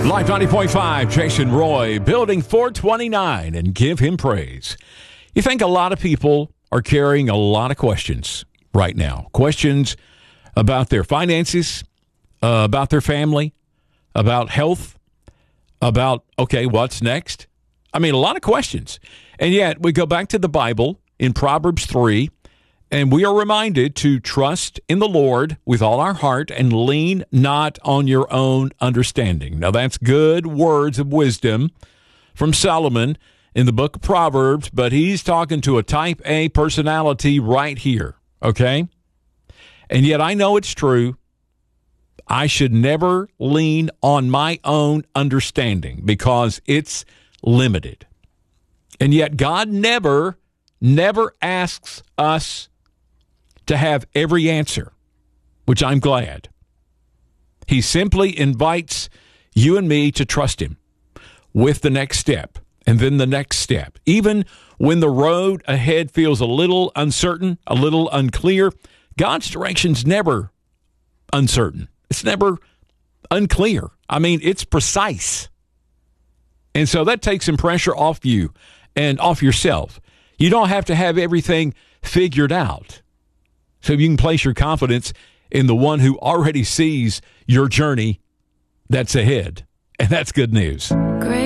Live 90.5, Jason Roy, Building 429, and give him praise. You think a lot of people are carrying a lot of questions right now. Questions about their finances, about their family, about health, about, okay, what's next? I mean, a lot of questions. And yet, we go back to the Bible in Proverbs 3, and we are reminded to trust in the Lord with all our heart and lean not on your own understanding. Now, that's good words of wisdom from Solomon in the book of Proverbs, but he's talking to a type A personality right here, okay? And yet I know it's true. I should never lean on my own understanding because it's limited. And yet God never asks us to have every answer, which I'm glad. He simply invites you and me to trust him with the next step and then the next step. Even when the road ahead feels a little uncertain, a little unclear, God's direction's never uncertain. It's never unclear. I mean, it's precise. And so that takes some pressure off you and off yourself. You don't have to have everything figured out. So you can place your confidence in the one who already sees your journey that's ahead. And that's good news.